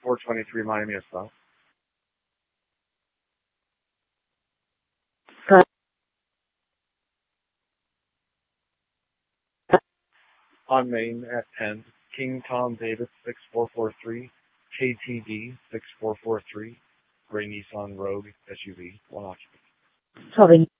423 Miami South. On Main at 10, King Tom David 6443, KTD 6443, Gray Nissan Rogue SUV, 1 occupant. Sorry.